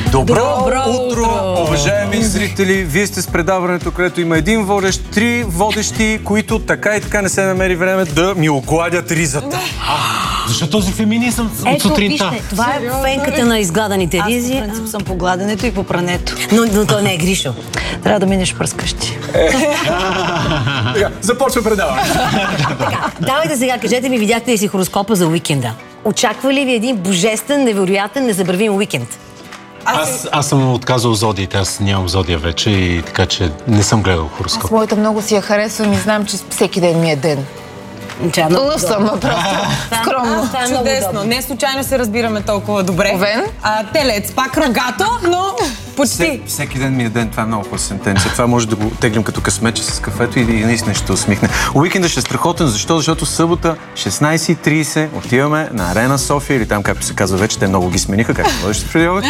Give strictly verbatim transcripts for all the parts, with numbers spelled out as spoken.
Добро, Добро утро, утро, уважаеми зрители! Вие сте с предаването, където има един водещ, три водещи, които така и така не се намери време да ми огладят ризата. Защо този феминизъм от Ето, сутринта? вижте, това е фенката на изгладаните ризи. Аз по принцип съм по гладенето и по прането. Но, но то не е Гришо. Трябва да минеш през къщи. Така, започва предаване. Така, давайте сега, кажете ми, видяхте ли си хороскопа за уикенда? Очаква ли ви един божествен, невероятен, незабравим уикенд? Аз, аз съм отказал зодиите, аз нямам зодия вече и така, че не съм гледал Аз хороскоп. моята много си я харесвам и знам, че всеки ден ми е ден. Лъв съм, ма просто скромно. Това е много Чудесно. удобно. Не случайно се разбираме толкова добре. Овен? А, телец, пак рогато, но почти. Всеки, всеки ден ми е ден, това е много хубава сентенция. Това може да го теглим като късмече с кафето и, и наистина ще усмихне. Уикендът ще е страхотен, защо? Защото събота, шестнайсет и трийсет, отиваме на Арена София, или там, както се казва вече, те много ги смениха, както водещи преди обед.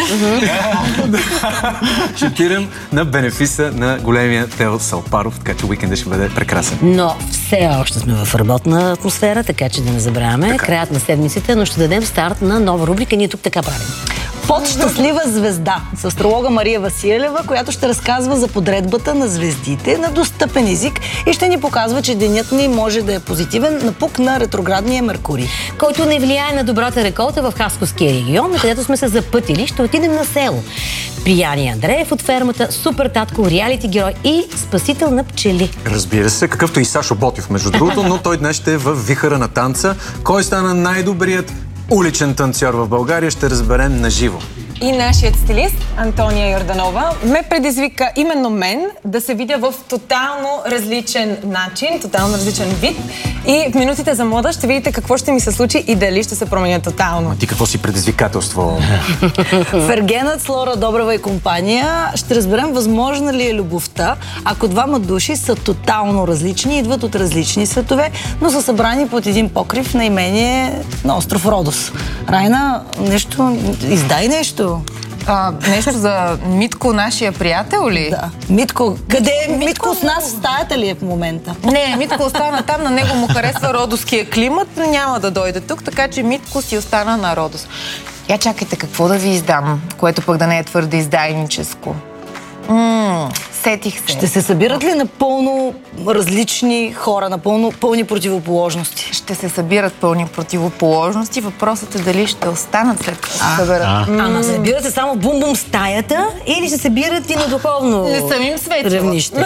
Ще отидем на бенефиса на големия Тео Салпаров, така че уикендът ще бъде прекрасен. Но все още сме в работна атмосфера, така че да не забравяме. Краят на седмиците, но ще дадем старт на нова рубрика. Ние тук така правим. Под щастлива звезда с астролога Мария Василева, която ще разказва за подредбата на звездите на достъпен език и ще ни показва, че денят ни може да е позитивен напук на ретроградния Меркурий. Който не влияе на добрата реколта в Хасковския регион, където сме се запътили, ще отидем на село. При Яни Андреев от фермата, супер татко, реалити герой и спасител на пчели. Разбира се, какъвто и Сашо Ботев, между другото, но той днес ще е в вихъра на танца. Кой стана най-добрият уличен танцор в България, ще разберем на живо. И нашият стилист Антония Йорданова ме предизвика именно мен да се видя в тотално различен начин, тотално различен вид. И в минутите за мода ще видите какво ще ми се случи и дали ще се променя тотално. А ти какво си предизвикателство? Фергенът с Лора Добрева и компания ще разберем възможна ли е любовта, ако двама души са тотално различни, идват от различни светове, но са събрани под един покрив на имение на остров Родос. Райна, нещо, издай нещо. А, нещо за Митко, нашия приятел ли? Да. Митко, къде е Митко, Митко с нас? В стаята ли е в момента? Не, Митко остана там, на него му харесва родоския климат, няма да дойде тук, така че Митко си остана на Родос. Я чакайте, какво да ви издам, което пък да не е твърде издайническо. Ммм, сетих се. Ще се събират ли напълно различни хора, напълно пълни противоположности? Ще се събират пълни противоположности. Въпросът е дали ще останат след като се съберат. А. Ама събират се само бум-бум стаята или ще събират и на духовно Не съм им светила. равнище?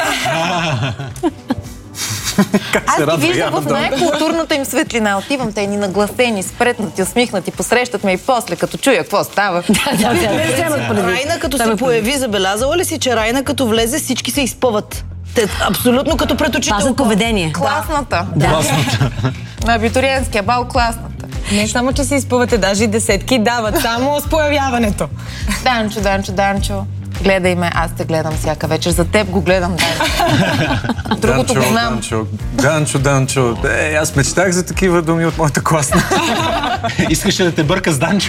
Аз ги виждам в най-културната им светлина. Отивам, те ни нагласени, спретнати, усмихнати, посрещат ме и после, като чуя какво става. Райна като се появи, забелязала ли си, че Райна като влезе, всички се изпъват? Те, абсолютно като пред учителка. Пазят поведение. Класната. Да. Класната. На абитуриентския бал класната. Не само, че се изпъвате, даже и десетки дават само с появяването. Данчо, Данчо, Данчо. Гледай ме, аз те гледам всяка вечер. За теб го гледам, Данчо. Другото го знам. Данчо, Данчо, Данчо. Е, аз мечтах за такива думи от моята класна. Искаше да те бърка с Данчо.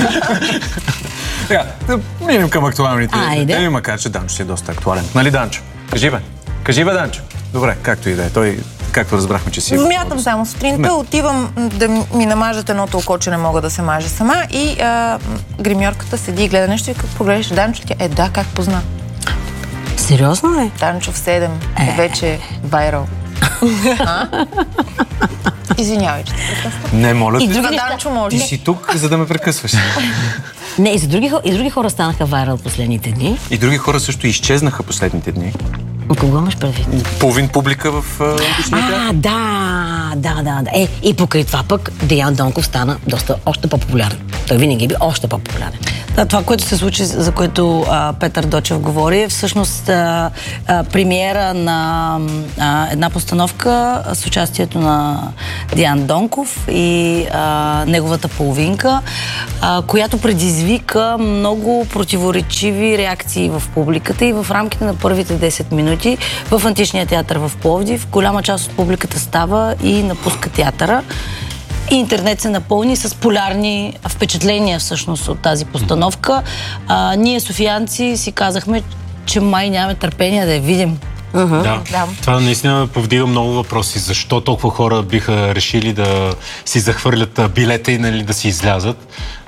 Така, да минем към актуалните Айде. теми, макар че Данчо си е доста актуален. Нали, Данчо? Кажи бе. Кажи бе, Данчо. Добре, както и да е. Той, както разбрахме, че си... Смятам само сутринта, отивам да ми намажат едното око, че не мога да се мажа сама и а, гримьорката седи и гледа нещо и как погледаш Данчо, тя е да, как позна. Сериозно ли? Данчо в седем е вече вайрал. А? Извинявай, че те прекъсвам. Не, моля И те. други За неща. Данчо може. Ти си тук, за да ме прекъсваш. Не, и, за други, хо- и други хора станаха вайрал последните дни. И други хора също изчезнаха последните дни. Кого имаш предвид? Половин публика в античния театър. А, да, да, да, да. Е, и покрай това пък Деян Донков стана доста още по-популярен. Той винаги е бил още по-популярен. Да, това, което се случи, за което а, Петър Дочев говори, е всъщност а, а, премиера на а, една постановка с участието на Диан Донков и а, неговата половинка, а, която предизвика много противоречиви реакции в публиката и в рамките на първите десет минути в Античния театър в Пловдив. Голяма част от публиката става и напуска театъра. И интернет се напълни с полярни впечатления всъщност от тази постановка. А, ние, софиянци, си казахме, че май нямаме търпение да я видим. Uh-huh. Да. да. Това наистина повдига много въпроси. Защо толкова хора биха решили да си захвърлят билета и нали, да си излязат?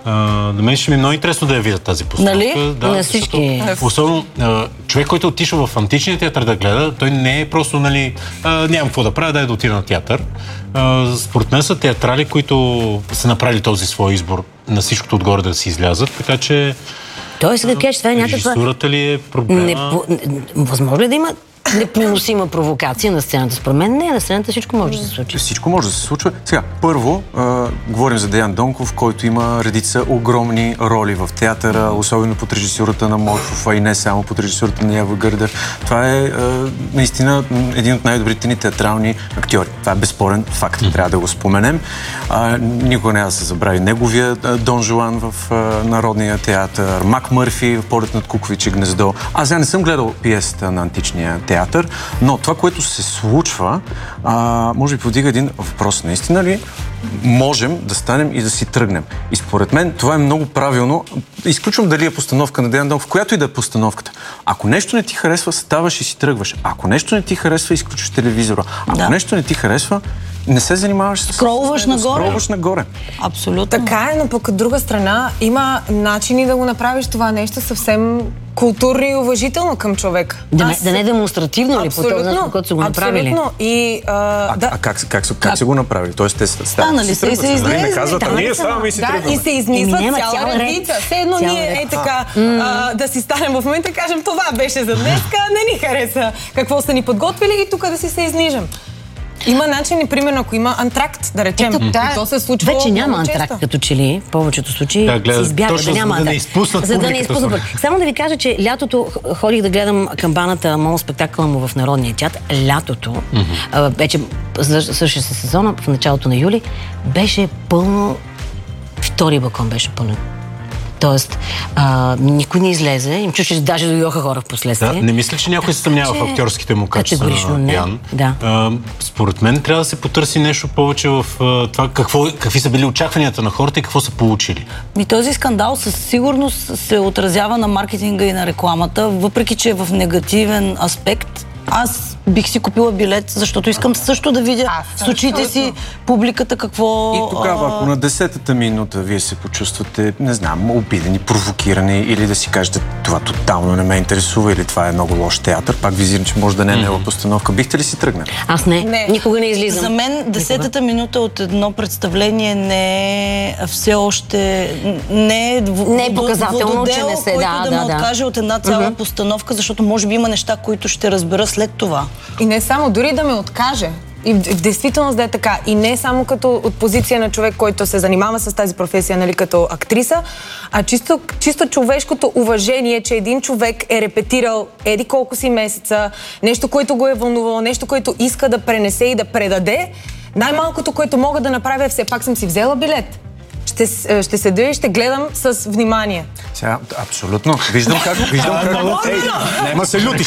А, на мен ще ми е много интересно да я видя тази постановка. Нали? Да, На всички. защото, особено а, човек, който отишъл в античния театър да гледа, той не е просто, нали, а, нямам какво да правя, дай да отида на театър. А, според мен са театрали, които са направили този свой избор на всичкото отгоре да си излязат, така че Той сега кажеш, това е някаква... режисурата ли е проблема? Не, по- не- възможно ли да има непоносима провокация на сцената? Според мен не, на сцената всичко може да се случи. Всичко може да се случва. Сега, първо, а, говорим за Деян Донков, който има редица огромни роли в театъра, особено под режисурата на Мочов, а и не само под режисурата на Ява Гърдев. Това е а, наистина един от най-добрите ни театрални актьори. Това е безспорен факт, трябва да го споменем. А, никога няма да се забрави неговия а, Дон Жуан в а, Народния театър, Мак Мърфи в Полет над Куковиче гнездо. Аз сега не съм гледал пиесата на античния театър, но това, което се случва, а, може би подига един въпрос. Наистина ли можем да станем и да си тръгнем? И според мен това е много правилно. Изключвам дали е постановка на Деян Донков, която и да е постановката. Ако нещо не ти харесва, ставаш и си тръгваш. Ако нещо не ти харесва, изключваш телевизора. Ако Да. нещо не ти харесва, не се занимаваш с... Скролваш с- нагоре. Скролваш нагоре. Абсолютно. Така е, но пък от друга страна има начини да го направиш това нещо съвсем културно и уважително към човека. Да, не, Аз- да не е демонстративно ли по този начин, по който са го направили? Абсолютно. И, а, А, да, а как, как, как, как са го направили? Тоест, те стават Станали и са и тръгват. се Нали? Не излезли. казват, а Станали ние са, ставаме и си да, тръгваме. и се измислят Еми, няма цяла цял ред. редица. Все едно Цял ние ред. е така а, да си станем в момента и кажем това беше за днеска, не ни хареса какво са ни подготвили и тук да си се изнижем. Има начини, примерно, ако има антракт, да речем. Ето, да. И то се случва Вече няма много антракт, често. като че ли, в повечето случаи Да, гледа, се избяга, точно да няма за да не антракт. изпуснат За да не публиката, изпуснат. само. Само да ви кажа, че лятото х- ходих да гледам камбаната, моноспектакъла му в Народния театър. Лятото, а, вече свърши се сезона, в началото на юли, беше пълно, втори балкон беше пълно. Тоест, а, никой не излезе. Им чу, че даже дойдоха хора в последствие. Да, не мисля, че някой се съмнява Че- в актьорските му качества Категорично на не. Ян. Да. А, според мен трябва да се потърси нещо повече в а, това какво, какви са били очакванията на хората и какво са получили. Ми този скандал със сигурност се отразява на маркетинга и на рекламата, въпреки че е в негативен аспект. Аз бих си купила билет, защото искам също да видя Аз с очите си публиката какво... И тогава, ако на десетата минута вие се почувствате, не знам, обидени, провокирани или да си кажете това тотално не ме интересува или това е много лош театър, пак визирам, че може да не е негова постановка, бихте ли си тръгнали? Аз не. Не. Никога не излизам. За мен десетата минута от едно представление не е все още... Не е, в- Не е водо- показателно, че вододел, не се- който да, да, да, ме да. откаже от една цяла постановка, защото може би има неща, които ще разбера след това. И не само, дори да ме откаже. И в, в действителност да е така. И не само като от позиция на човек, който се занимава с тази професия, нали, като актриса, а чисто, чисто човешкото уважение, че един човек е репетирал еди колко си месеца, нещо, което го е вълнувало, нещо, което иска да пренесе и да предаде. Най-малкото, което мога да направя, е все пак съм си взела билет. Ще, с- ще седя и ще гледам с внимание. Сега, абсолютно. Виждам как, виждам как. Ей, няма се лютиш.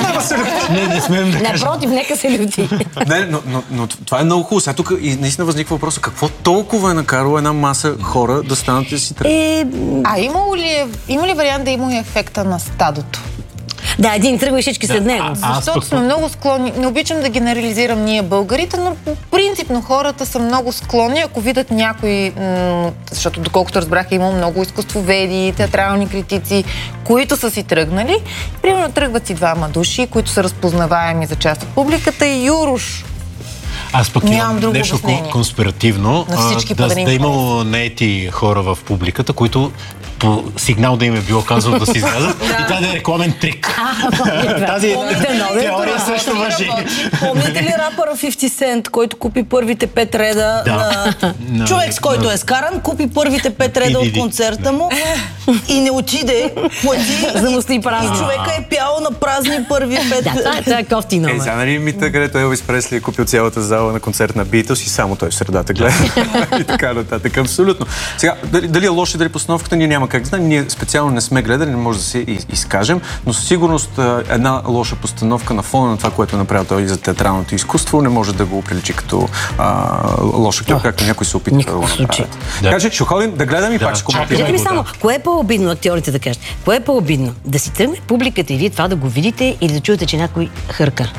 Не, не смеем да кажем. Напротив, нека се люти. Не, но, но, но това е много хубаво. Сега тук и наистина възниква въпроса, какво толкова е накарало една маса хора да станат и си тръгнат? Е, А има ли, е- има ли вариант да има и ефекта на стадото? да, един тръгва и всички след него. Аз Защото пък- сме много склонни, не обичам да генерализирам ние българите, но принципно хората са много склонни, ако видят някой, м- защото доколкото разбрах, има много изкуствоведи, театрални критици, които са си тръгнали. Примерно тръгват си двама души, които са разпознаваеми за част от публиката и Юруш. Аз пък Нямам имам друго нещо обяснение. кон- конспиративно. На всички а, да, подарени да има наети хора в публиката, които по сигнал да им е било казано да се излязат и това да е рекламен трик. Тази теория също въжи. Помните ли рапъра фифти Cent, който купи първите пет реда Да. на... На- Човек, с който е скаран, купи първите пет реда от Иди, иди. концерта му и не отиде, плати За да стои празно. и човека е пял на празни първи пет... Да, това, това е кофти Е, номер. сега нали мита, където Елвис Пресли е купил цялата зала на концерт на Beatles и само той в средата гледа и така нататък. Абсолютно. Сега, дали, дали е лошо, дали постановката, ние няма как да знаем. Ние специално не сме гледали, не може да се из- изкажем, но със сигурност а, една лоша постановка на фона на това, което е направил той за театралното изкуство, не може да го приличи като а, лош актьор, както някой се опитва да го никакъв случай. направят. Да. Така че ще ходим да гледам и пак ще коментираме. Кажете ми да. само, кое е по-обидно, актьорите да кажат? Кое е по-обидно? Да си тръгне публиката и вие това да го видите или да чуете, че някой хърка?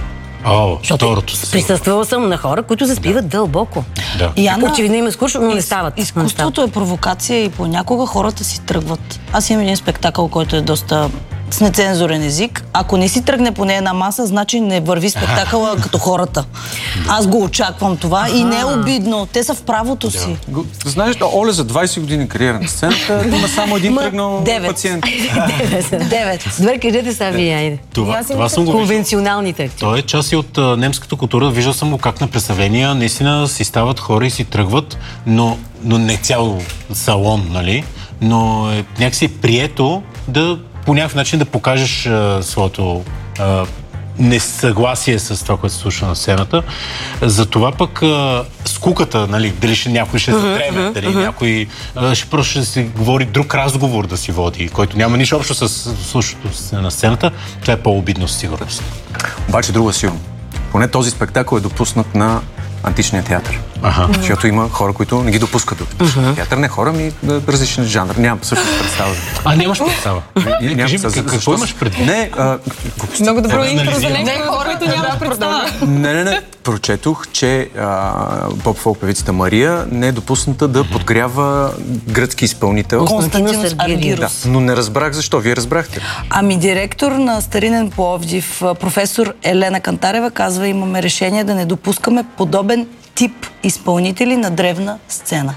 О, Защото второто. Си. присъствала съм на хора, които заспиват дълбоко. Да. Яна, Очевидно им е скучно, но не стават. изкуството е провокация и понякога хората си тръгват. Аз имам един спектакъл, който е доста с нецензурен език. Ако не си тръгне поне една маса, значи не върви спектакъла като хората. Аз го очаквам това и не е обидно. Те са в правото си. Го- Знаеш, Оля за двайсет години кариера на сцената има само един тръгнал девет. пациент. Девет. Добре, кажете сега вие, айде. Това, аз си това мисля, съм го виждал. Конвенционалните актьори. Той е част и от а, немската култура. Виждал съм го как на представления наистина си стават хора и си тръгват, но, но не цял салон, нали? Но е някакси прието да по някакъв начин да покажеш а, своето а, несъгласие с това, което се случва на сцената. Затова пък а, скуката, нали, дали ще някой ще затреме, дали някой а, ще просто ще си говори друг разговор да си води, който няма нищо общо с случващото на сцената, това е по-обидно със сигурност. Обаче друго е сигурно. Поне този спектакъл е допуснат на античния театър. Аха. Защото има хора, които не ги допускат до античния театър. Не хора, ми да, различен жанр. Нямам всъщност представа. А, нямаш представа. Не, нямам Кажи ми, представа, какво защо- имаш предвид? Не, а, глупости. Много добро интро за анализирам. нещо, което няма представа. Не, не, не. Прочетох, че поп-фолк певицата Мария не е допусната да подгрява гръцки изпълнител. Константинос Сергиев. Да, Аргирос. но не разбрах защо. Вие разбрахте. Ами директор на Старинен Пловдив, професор Елена Кантарева, казва, имаме решение да не допускаме подобен тип изпълнители на древна сцена.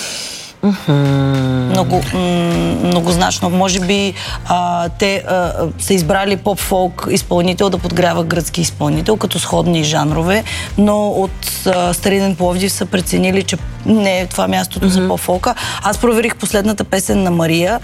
Много, м- многозначно. Може би а, те а, са избрали поп-фолк изпълнител да подгрява гръцки изпълнител като сходни жанрове, но от а, Старинен Пловдив са преценили, че не е това мястото за поп-фолка. Аз проверих последната песен на Мария.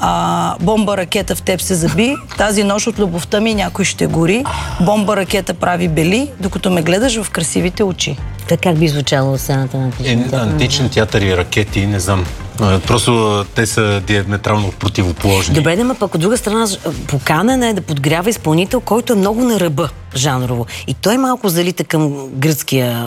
А, Бомба ракета в теб се заби. Тази нощ от любовта ми някой ще гори. Бомба ракета прави бели, докато ме гледаш в красивите очи. Така как би звучало сцената на античния Е, театър? античен театър и ракети, не знам. А, Просто те са диаметрално противоположни. Добре, да, ма пък от друга страна поканен е да подгрява изпълнител, който е много на ръба жанрово. И той малко залита към гръцкия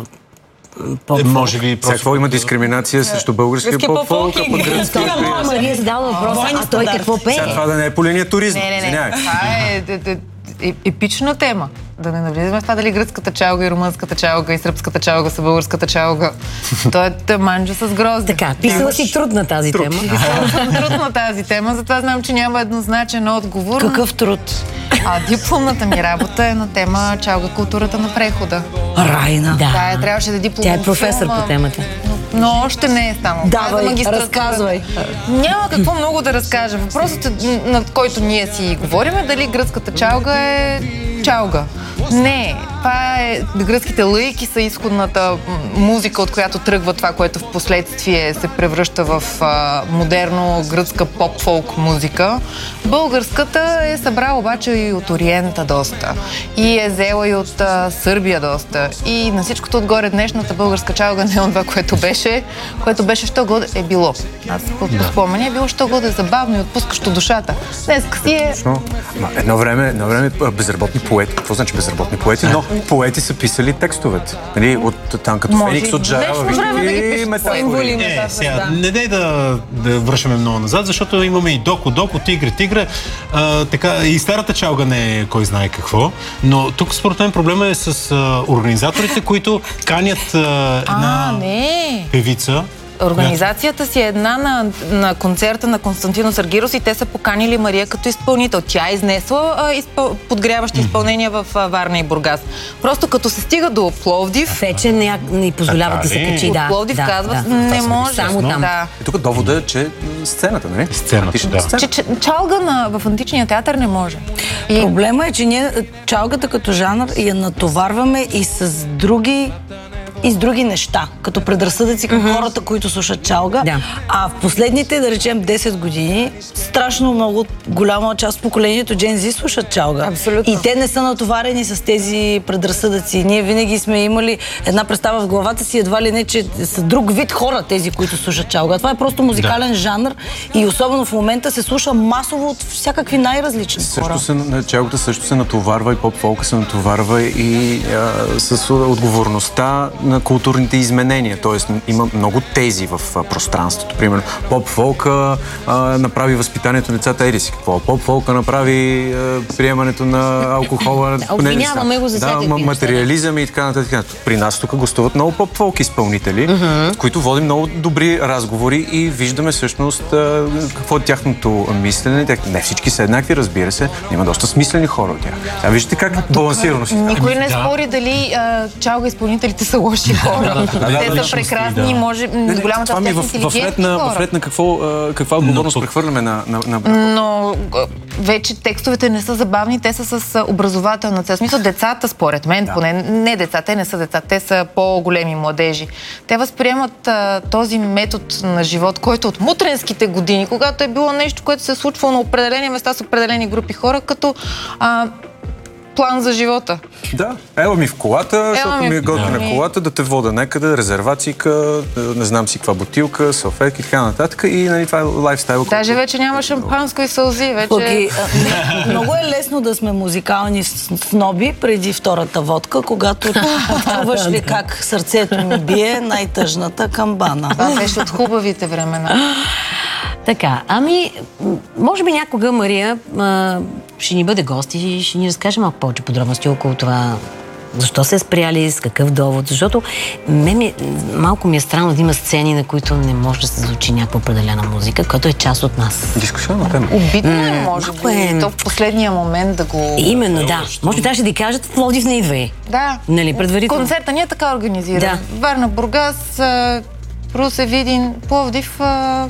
поп. Е, може би Сега просто... какво има дискриминация срещу българския Гръцкия поп-фолк, поп-фолк а пък и гръцкия гръцкия певец? Мария задава въпроса, а той какво пее? Сега това да не е по линия туризъм. Не, не, не. Извинявай. Това е, е, е, е епична тема. Да не навлизаме в това дали гръцката чалга и румънската чалга и сръбската чалга са българската чалга. Той е манджа с грозде. Така, писала си труд на тази тема. Писала съм труд на тази тема, затова знам, че няма еднозначен отговор. Какъв труд? А дипломната ми работа е на тема чалга културата на прехода. Райна. Да. Това е, трябваше да дипломам Тя е професор филма, по темата. Но, но още не е станало. Това е за Давай, магистратура. разказвай. Няма какво много да разкажа. Въпросът, е, над който ние си говорим, е дали гръцката чалга е чалга. Не, това е... Гръцките лаики са изходната м, музика, от която тръгва това, което в последствие се превръща в а, модерно гръцка поп-фолк музика. Българската е събрала обаче и от Ориента доста. И е взела и от а, Сърбия доста. И на всичкото отгоре днешната българска чалга не е от това, което беше, което беше що годе е било. Аз по да. споменя е било що годе забавно и отпускащо душата. Днес си е... Точно. Ма, едно време, едно време а, безработни поети. Какво значи безработни поети? Но поети са писали текстовете. Нали, от там като Може Феникс и от Жара, днешно вижте време да ги и пишат метафори. символи. Не, сега, не дай да, да връщаме много назад, защото имаме и Доко, Доко, Тигре, Тигре. А, така, и старата чалга не е кой знае какво. Но тук според мен проблема е с а, организаторите, които канят а, една А, не! певица. Организацията си е една на, на концерта на Константинос Аргирос и те са поканили Мария като изпълнител. Тя е изнесла а, изпъл... подгряващи изпълнения в а, Варна и Бургас. Просто като се стига до Пловдив, Вече не, не позволява да се Така ли? качи. от Да, Пловдив да, казват, да. не са може. само там. Да. И тук довода е, че м, сцената, нали? Сцената, Античната да. сцена. Че, че чалга на, в античния театър не може. И Проблема е, че ние чалгата като жанр я натоварваме и с други и с други неща, като предразсъдъци към mm-hmm. хората, които слушат чалга. Да. А в последните, да речем, десет години, страшно много, голяма част от поколението Gen Z слушат чалга. Абсолютно. И те не са натоварени с тези предразсъдъци. Ние винаги сме имали една представа в главата си, едва ли не, че са друг вид хора тези, които слушат чалга. Това е просто музикален да. жанр и особено в момента се слуша масово от всякакви най-различни хора. Също се, на чалгата също се натоварва и поп-фолка се натоварва и а, с отговорността на на културните изменения. Тоест има много тези в а, пространството. Примерно поп-фолка а, направи възпитанието на децата, еди си какво. Поп-фолка направи а, приемането на алкохола. Да, обвиняваме го за всякакви Да, материализъм и така нататък. При нас тук гостуват много поп-фолк изпълнители, mm-hmm. които водим много добри разговори и виждаме всъщност а, какво е тяхното мислене. Не всички са еднакви, разбира се, но има доста смислени хора от тях. А виждате как балансирано си. Никой не спори дали а, чалга изпълнителите са лоши хора. Те са прекрасни, може голямата част тях интелигентни хора. В ред на какво, каква отговорност прехвърляме на, на, на... Но вече текстовете не са забавни, те са с образователна цел. В смисъл, децата, според мен, да. Поне не деца, те не са деца, те са по-големи младежи. Те възприемат а, този метод на живот, който от мутренските години, когато е било нещо, което се е случвало на определени места с определени групи хора, като а, план за живота. Да, ела ми в колата, защото ми е готина да. колата, да те вода някъде, резервацийка, не знам си каква бутилка, салфетки и така нататък. И нали, това е лайфстайл. Даже вече няма шампанско и сълзи. Вече... Поки, а, не, много е лесно да сме музикални сноби преди втората водка, когато чуваш ли как сърцето ми бие най-тъжната камбана. Това беше от хубавите времена. Така, ами, може би някога Мария а, ще ни бъде гост и ще ни разкаже малко повече подробности около това. Защо се е спряли, с какъв довод? Защото мен ми, малко ми е странно да има сцени, на които не може да се звучи някаква определена музика, която е част от нас. Дискусионна тема. Обидно е, може би. Е... То в последния момент да го... Именно, да. Може би трябваше да кажат, в Пловдив не идва и. Да. Нали, предварително. Концерта ние така организираме. Да. Варна, Бургас, Русе, Видин, Пловдив...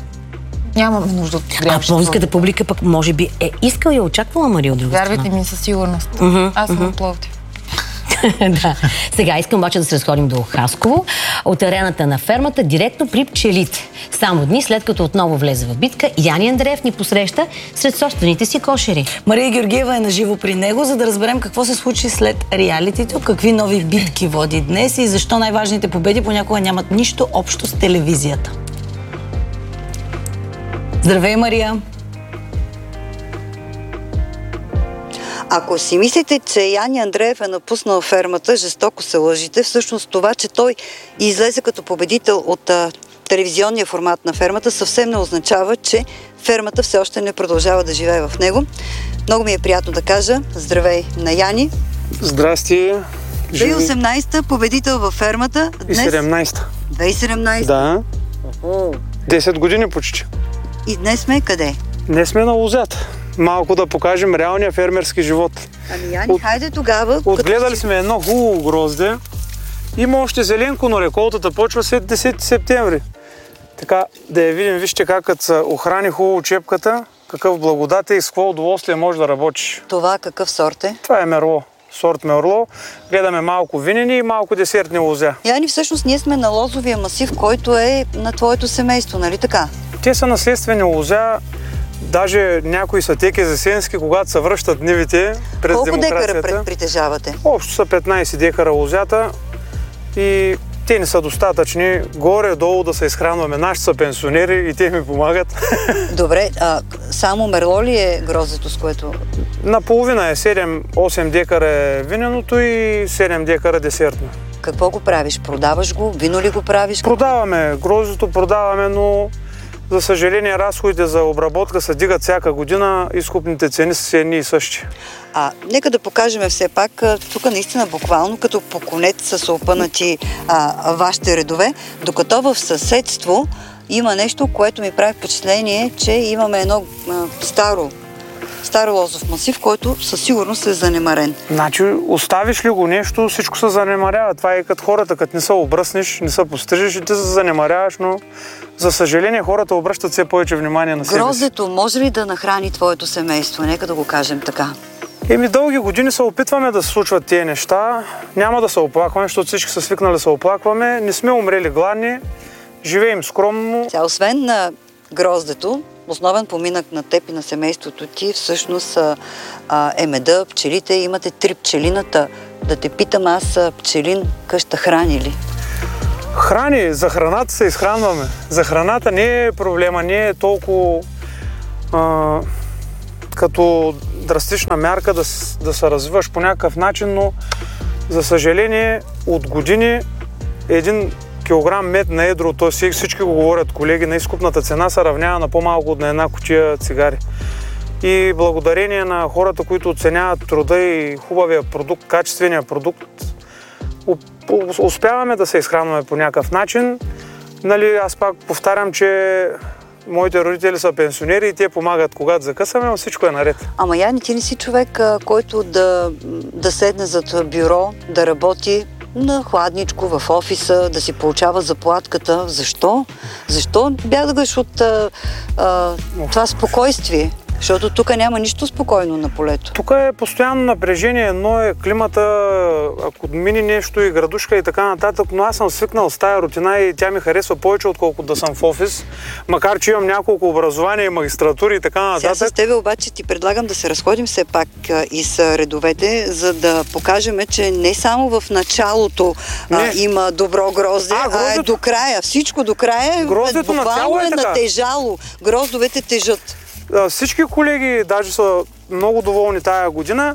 Нямам нужда от А пловдивската публика пък може би е искала и очаквала Мария от друга страна. Вярвайте ми със сигурност. Uh-huh, Аз съм uh-huh. от Пловдив. Да. Сега искам обаче да се разходим до Хасково, от арената на фермата, директно при пчелите. Само дни след като отново влезе в битка, Яни Андреев ни посреща сред собствените си кошери. Мария Георгиева е наживо при него, за да разберем какво се случи след реалитито, какви нови битки води днес и защо най-важните победи понякога нямат нищо общо с телевизията. Здравей, Мария! Ако си мислите, че Яни Андреев е напуснал фермата, жестоко се лъжите. Всъщност това, че той излезе като победител от а, телевизионния формат на фермата, съвсем не означава, че фермата все още не продължава да живее в него. Много ми е приятно да кажа здравей на Яни. Здрасти! две хиляди и осемнадесета победител във фермата. Днес... И седемнадесета. две хиляди и седемнадесета. Да. десет години почти. И днес сме къде? Днес сме на лозята. Малко да покажем реалния фермерски живот. Ами, Яни, От... хайде тогава... Отгледали като... сме едно хубаво грозде. Има още зеленко, но реколтата почва след десети септември. Така, да я видим, вижте как като се охрани хубаво чепката, какъв благодат е и с какво удоволствие може да работиш. Това какъв сорт е? Това е мерло. Сорт мерло. Гледаме малко винени и малко десертни лозя. Яни, всъщност ние сме на лозовия масив, който е на твоето семейство, нали така? Те са наследствени лозя. Даже някои са теки засенски, когато се връщат нивите през Колко демокрацията. Колко декара притежавате? Общо са петнадесет декара лозята и те не са достатъчни. Горе-долу да се изхранваме. Нашите са пенсионери и те ми помагат. Добре, а само мерло ли е гроздето, с което... Наполовина е седем-осем декара е виненото и седем декара десертно. Какво го правиш? Продаваш го? Вино ли го правиш? Продаваме. Гроздето продаваме, но за съжаление разходите за обработка се дигат всяка година, изкупните цени са едни и същи. А, нека да покажем все пак, тук наистина буквално като по конец са се опънати а, вашите редове, докато в съседство има нещо, което ми прави впечатление, че имаме едно а, старо Стар лозов масив, който със сигурност е занемарен. Значи, оставиш ли го нещо, всичко се занемарява. Това е като хората, като не се обръснеш, не се пострижеш и ти се занемаряваш, но за съжаление хората обръщат все повече внимание на себе си. Гроздето може ли да нахрани твоето семейство? Нека да го кажем така. Еми, дълги години се опитваме да се случват тези неща. Няма да се оплакваме, защото всички са свикнали да се оплакваме. Не сме умрели гладни, живеем скромно. Тя, освен на гроздето, основен поминък на теб и на семейството ти всъщност а, е меда, пчелите. Имате три пчелината. Да те питам аз, пчелин къща храни ли? Храни. За храната се изхранваме. За храната не е проблема, не е толкова а, като драстична мярка да, да се развиваш по някакъв начин, но за съжаление от години един килограм мед на едро, т.е. всички го говорят, колеги, на изкупната цена се равнява на по-малко от на една кутия цигари. И благодарение на хората, които оценяват труда и хубавия продукт, качествения продукт, успяваме да се изхранваме по някакъв начин. Нали, аз пак повтарям, че моите родители са пенсионери и те помагат, когато закъсаме, но всичко е наред. Ама Яни, ти не си човек, който да, да седне зад бюро, да работи на хладничко в офиса, да си получава заплатката. Защо? Защо бягаш от а, а, това спокойствие? Защото тук няма нищо спокойно на полето. Тук е постоянно напрежение, но е климата, ако мини нещо и градушка и така нататък, но аз съм свикнал с тая рутина и тя ми харесва повече, отколкото да съм в офис, макар че имам няколко образования и магистратури и така нататък. Сега с тебе обаче ти предлагам да се разходим все пак и с редовете, за да покажем, че не само в началото а, има добро грозде, а, а е до края. Всичко до края гроздето буквално е, е натежало. Гроздовете тежат. Всички колеги даже са много доволни тая година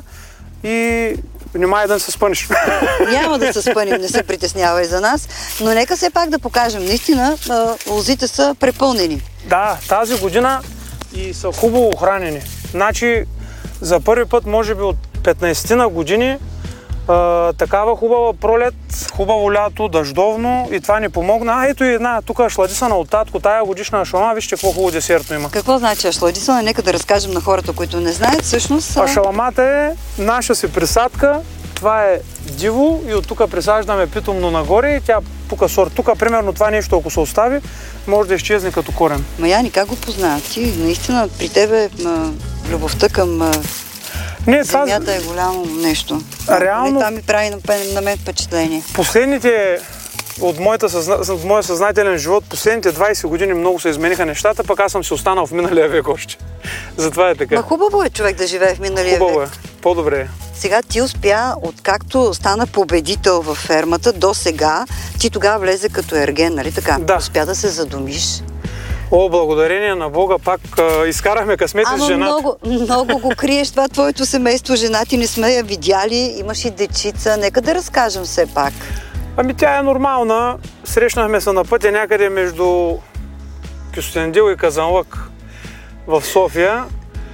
и внимай да не се спънеш. Няма да се спънем, не се притеснявай за нас, но нека все пак да покажем. Наистина, лозите са препълнени. Да, тази година и са хубаво охранени. Значи, за първи път, може би от петнайсет години, Uh, такава хубава пролет, хубаво лято, дъждовно и това ни помогна. А, ето и една, тук е шладисана от татко, тая годишна ашлама, вижте какво хубаво десертно има. Какво значи ашладисана? Нека да разкажем на хората, които не знаят. Всъщност... Ашаламата е наша си присадка, това е диво и от тук присаждаме питомно нагоре и тя пука сорт. Тук, примерно, това нещо, ако се остави, може да изчезне като корен. Ма Яни, как го позна? Ти наистина при тебе ма, любовта към... Не, земята това... е голямо нещо. Реално... Това ми прави на, на мен впечатление. Последните, от, моята, от моя съзнателен живот, последните двайсет години много се измениха нещата, пък аз съм си останал в миналия век още. Затова е така. Ма хубаво е човек да живее в миналия хубаво век. Хубаво е. По-добре е. Сега ти успя, откакто стана победител във фермата до сега, ти тогава влезе като ерген, нали така? Да. Успя да се задумиш. О, благодарение на Бога, пак а, изкарахме късмет с жената. Много, много го криеш това твоето семейство, жена ти не сме я видяли, имаш и дечица, нека да разкажем все пак. Ами тя е нормална, срещнахме се на пътя някъде между Кюстендил и Казанлък в София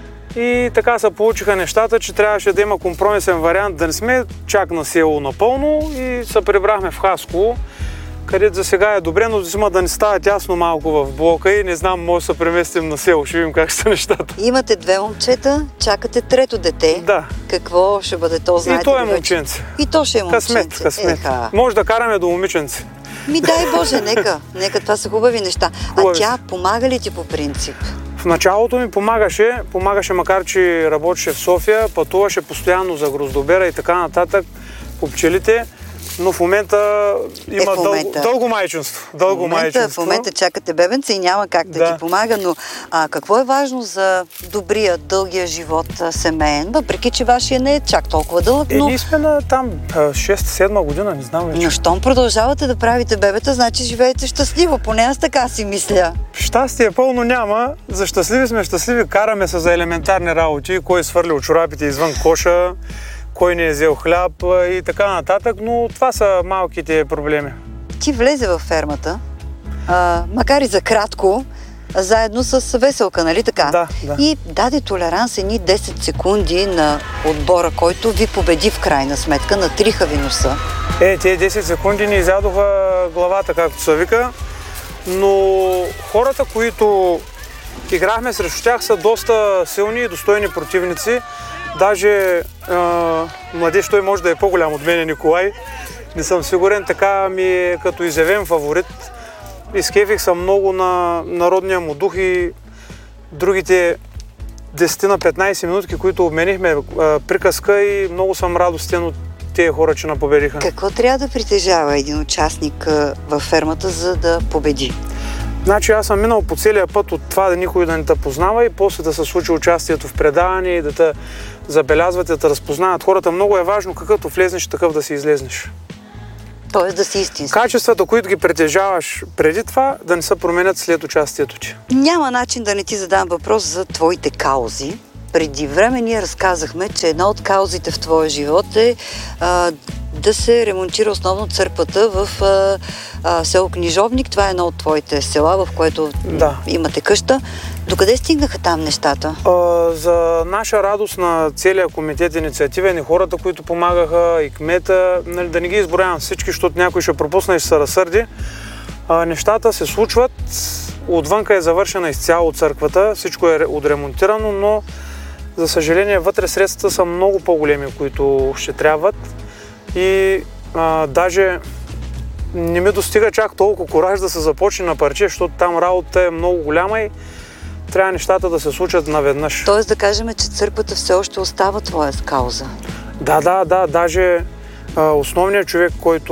и така се получиха нещата, че трябваше да има компромисен вариант, да не сме чак на село напълно и се прибрахме в Хасково, където за сега е добре, но взима да ни става тясно малко в блока и не знам, може да се преместим на село, ще видим как са нещата. Имате две момчета, чакате трето дете. Да. Какво ще бъде то, знаете И то е вече? момченце. И то ще е момченце. Късмет, късмет. Еха. Може да караме до момиченце. Ми дай Боже, нека. Нека, това са хубави неща. Хубави. А тя помага ли ти по принцип? В началото ми помагаше, помагаше макар че работеше в София, пътуваше постоянно за гроздобера и така нататък по пчелите. Но в момента има е, в момента, дълго, дълго майчинство. Дълго в, момента, майчинство. в момента чакате бебенце и няма как да, да. ти помага, но а, какво е важно за добрия, дългия живот семейен, въпреки че вашия не е чак толкова дълъг, но... Е, ние сме на там шеста-седма година, не знам вече. Но щом продължавате да правите бебета, значи живеете щастливо, поне аз така си мисля. Щастие пълно няма, за щастливи сме щастливи, караме се за елементарни работи, кой е свърлил чорапите извън коша, кой не е взел хляб и така нататък, но това са малките проблеми. Ти влезе във фермата, а, макар и за кратко, заедно с Веселка, нали така? Да, да. И даде толеранс едни десет секунди на отбора, който ви победи в крайна сметка, натриха ви носа. Е, тези десет секунди ни изядоха главата, както се вика, но хората, които играхме срещу тях, са доста силни и достойни противници. Даже а, младеж, той може да е по-голям от мене, Николай. Не съм сигурен, така ми е като изявен фаворит. Изкефих съм много на народния му дух и другите десет на петнайсет минутки, които обменихме а, приказка и много съм радостен от тези хора, че напобедиха. Какво трябва да притежава един участник а, във фермата, за да победи? Значи аз съм минал по целия път от това да никой да не те познава и после да се случи участието в предаване и да те забелязват, да те разпознават хората. Много е важно какъвто влезнеш, такъв да си излезнеш. Тоест да си истински. Качествата, които ги притежаваш преди това, да не се променят след участието ти. Няма начин да не ти задам въпрос за твоите каузи. Преди време ние разказахме, че една от каузите в твоя живот е а, да се ремонтира основно църквата в а, а, село Книжовник. Това е едно от твоите села, в което да. имате къща. Докъде стигнаха там нещата? А, за наша радост на целия комитет инициативен и хората, които помагаха, и кмета, нали, да не ги изброявам всички, защото някой ще пропусне и ще се разсърди. А, нещата се случват. Отвънка е завършена изцяло църквата, всичко е отремонтирано, но за съжаление вътре средствата са много по-големи, които ще трябват. И а, даже не ми достига чак толкова кураж да се започне на парче, защото там работата е много голяма и трябва нещата да се случат наведнъж. Тоест да кажем, че църквата все още остава твоя кауза. Да, да, да. Даже а, основният човек, който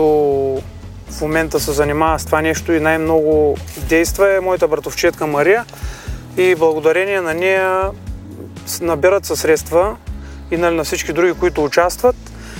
в момента се занимава с това нещо и най-много действа, е моята братовчетка Мария. И благодарение на нея набират се средства и нали, на всички други, които участват.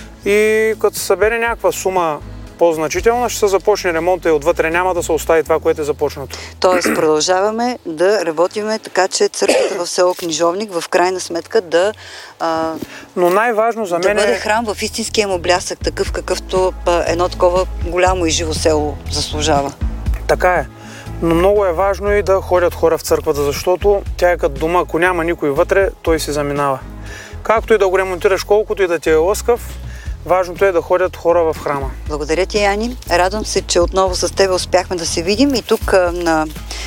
И като се събере някаква сума по-значителна, ще се започне ремонта и отвътре няма да се остави това, което е започнато. Тоест продължаваме да работиме така, че църквата в село Книжовник в крайна сметка да, а, Но най-важно за да мен бъде е... храм в истинския му блясък, такъв какъвто а, едно такова голямо и живо село заслужава. Така е. Но много е важно и да ходят хора в църквата, защото тя е като дома, ако няма никой вътре, той си заминава. Както и да го ремонтираш, колкото и да ти е лъскав, важното е да ходят хора в храма. Благодаря ти, Яни. Радвам се, че отново с теб успяхме да се видим и тук на,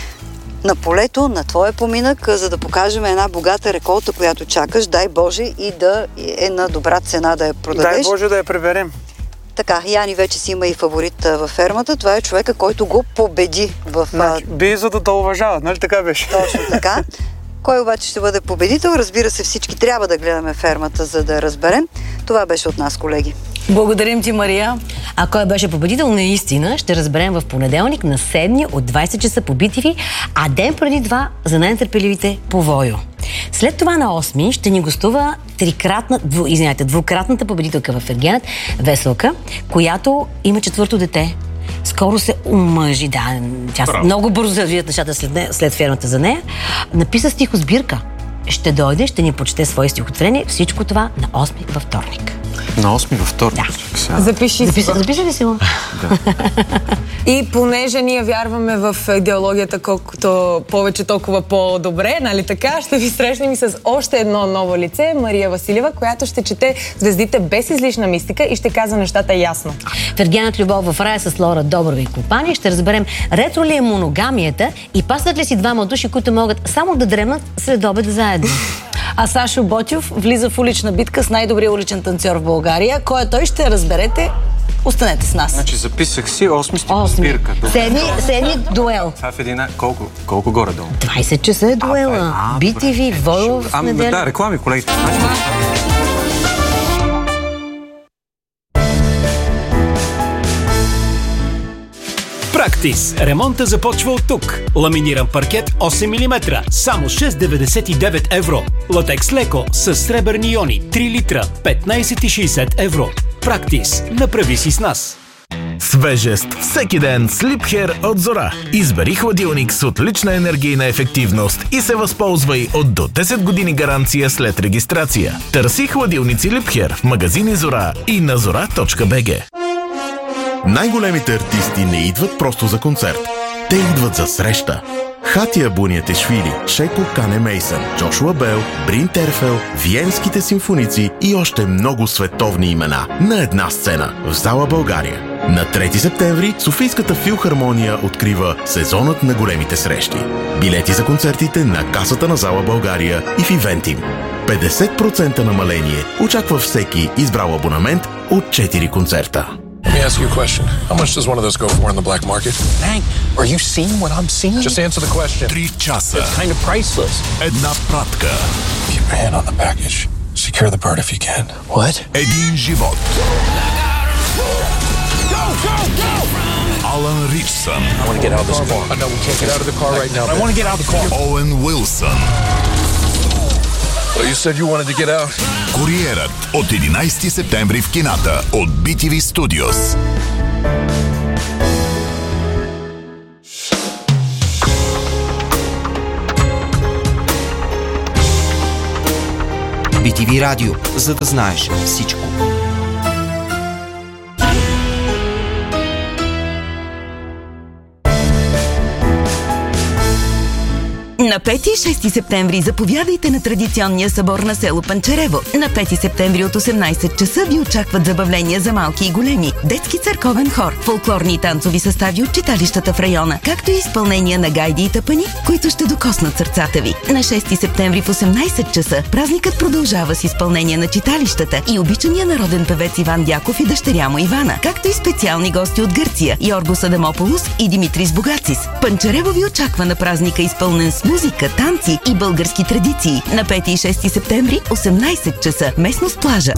на полето, на твоя поминък, за да покажем една богата реколта, която чакаш. Дай Боже и да е на добра цена да я продадеш. Дай Боже да я приберем. Така, Яни вече си има и фаворит във фермата. Това е човека, който го победи в... Значи, би за да те уважават, нали така беше? Точно така. Кой обаче ще бъде победител? Разбира се, всички трябва да гледаме фермата, за да разберем. Това беше от нас, колеги. Благодарим ти, Мария. А кой беше победител наистина, ще разберем в понеделник на седми от двайсет часа по би ти ви, а ден преди това за най-нетърпеливите по Войо. След това на осми ще ни гостува трикратна, дву, извиняйте, двукратната победителка в Ергенът, Веселка, която има четвърто дете. Скоро се омъжи, да, тя Браво. Много бързо се развият нещата след, не, след фермата за нея. Написа стихосбирка. Ще дойде, ще ни почете свои стихотворения. Всичко това на осми във вторник. На осми във вторник? Да. Запиши Записа, записа ли си го? Да. И понеже ние вярваме в идеологията, колкото повече, толкова по-добре, нали така, ще ви срещнем и с още едно ново лице, Мария Василева, която ще чете звездите без излишна мистика и ще казва нещата ясно. В Ергенът любов в рая с Лора Доброва и компания ще разберем ретро ли е моногамията и пасват ли си двама души, които могат само да дремнат след обед заедно. А Сашо Ботев влиза в улична битка с най-добрия уличен танцор в България. Кой е той, ще разберете. Останете с нас. Значи записах си осми стихосбирка. Седми, седми дуел. Това в един... Колко, колко горе-долу? двайсет часа е дуела. би ти ви, Войо в Ами неделя. да, реклами, колеги. Практис. Ремонта започва от тук. Ламиниран паркет осем милиметра. Само шест деветдесет и девет евро. Латекс леко с сребърни иони три литра. петнайсет и шейсет евро. Практис. Направи си с нас. Свежест всеки ден с Liebherr от Зора. Избери хладилник с отлична енергийна ефективност и се възползвай от до десет години гаранция след регистрация. Търси хладилници Liebherr в магазини Зора и на зора точка би джи. Най-големите артисти не идват просто за концерт. Те идват за среща. Хатия Буниатишвили, Шеко Кане Мейсън, Джошуа Бел, Брин Терфел, Виенските симфоници и още много световни имена на една сцена в зала България. На трети септември Софийската филхармония открива сезонът на големите срещи. Билети за концертите на касата на зала България и в Ивентим. петдесет процента намаление очаква всеки избрал абонамент от четири концерта. Let me ask you a question. How much does one of those go for in the black market? Hank, are you seeing what I'm seeing? Just answer the question. Три часа. It's kind of priceless. Една пратка. Keep your hand on the package. Secure the bird if you can. What? Един живот. Go, go, go! Алан Ричсън. I want to get out of this car. I know we can't get out of the car right now. I want to get out of the car. Оуен Уилсън. Well, you said you wanted to get out. Куриерът от единайсети септември в кината от би ти ви Studios. би ти ви Радио, за да знаеш всичко. На пети и шести септември заповядайте на традиционния събор на село Панчарево. На пети септември от осемнайсет часа ви очакват забавления за малки и големи, детски църковен хор, фолклорни и танцови състави от читалищата в района, както и изпълнения на гайди и тъпани, които ще докоснат сърцата ви. На шести септември в осемнайсет часа празникът продължава с изпълнение на читалищата и обичания народен певец Иван Дяков и дъщеря му Ивана, както и специални гости от Гърция – Йоргос Адамополос и Димитрис Богацис. Панчарево ви очаква на празника, изпълнен с музика, танци и български традиции. На пети и шести септември, осемнайсет часа, местност плажа.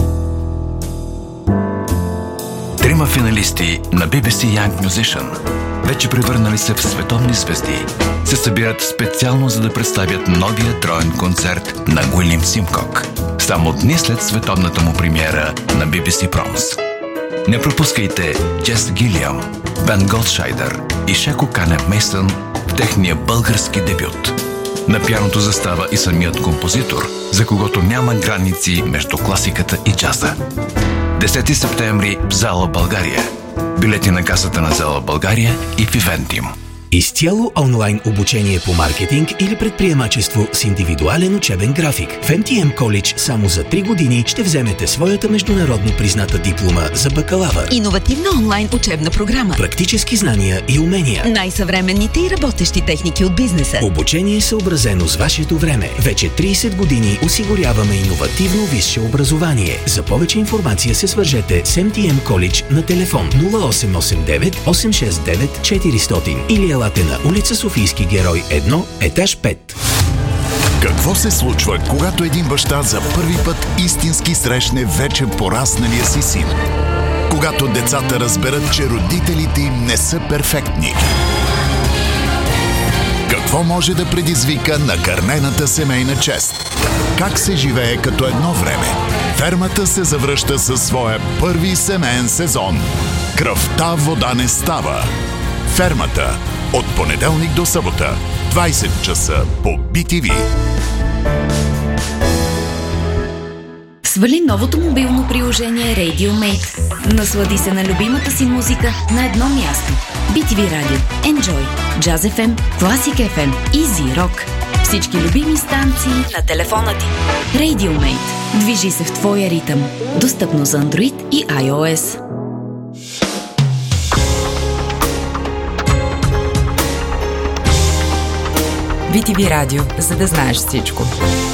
Трима финалисти на би би си Young Musician, вече превърнали се в световни звезди, се събират специално за да представят новия троен концерт на Уилям Симкок, само дни след световната му премиера на би би си Proms. Не пропускайте Джес Гилиам, Бен Голдшайдер и Шеко Кане Мейсън в техния български дебют. На пианото застава и самият композитор, за когото няма граници между класиката и джаза. десети септември в Зала България. Билети на касата на Зала България и в Ивентим. Изцяло онлайн обучение по маркетинг или предприемачество с индивидуален учебен график. В Ем Ти Ем College само за три години ще вземете своята международно призната диплома за бакалавър. Иновативна онлайн учебна програма. Практически знания и умения. Най-съвременните и работещи техники от бизнеса. Обучение съобразено с вашето време. Вече трийсет години осигуряваме иновативно висше образование. За повече информация се свържете с Ем Ти Ем College на телефон нула осем осем девет осем шест девет четиристотин или елате на улица Софийски герой едно, етаж пет. Какво се случва, когато един баща за първи път истински срещне вече порасналия си син? Когато децата разберат, че родителите им не са перфектни? Какво може да предизвика накърнената семейна чест? Как се живее като едно време? Фермата се завръща със своя първи семейен сезон. Кръвта вода не става. Фермата. От понеделник до събота. двайсет часа по Би Ти Ви. Свали новото мобилно приложение RadioMate. Наслади се на любимата си музика на едно място. Би Ти Ви Radio, Enjoy, Jazz Еф Ем, Classic Еф Ем, Easy Rock. Всички любими станции на телефона ти. RadioMate. Движи се в твоя ритъм. Достъпно за Android и iOS. Би Ти Ви Радио, за да знаеш всичко.